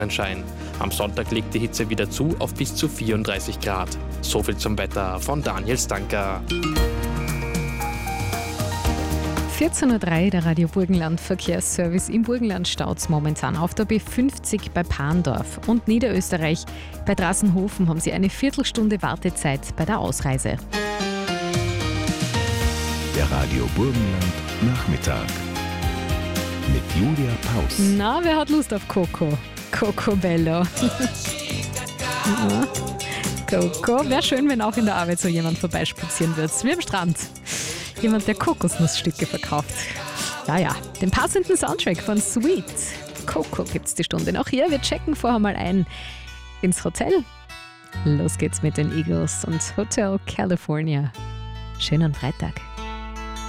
Sonnenschein. Am Sonntag legt die Hitze wieder zu auf bis zu 34 Grad. So viel zum Wetter von Daniel Stanker. 14.03 Uhr, der Radio Burgenland Verkehrsservice. Im Burgenland staut es momentan auf der B50 bei Parndorf. Und Niederösterreich bei Drassenhofen haben sie eine Viertelstunde Wartezeit bei der Ausreise. Der Radio Burgenland Nachmittag mit Julia Paus. Na, wer hat Lust auf Coco? Coco Bello. Coco. Wäre schön, wenn auch in der Arbeit so jemand vorbeispazieren würde. Wie am Strand. Jemand, der Kokosnussstücke verkauft. Ja, den passenden Soundtrack von Sweet. Coco gibt's die Stunde noch hier. Wir checken vorher mal ein ins Hotel. Los geht's mit den Eagles und Hotel California. Schönen Freitag.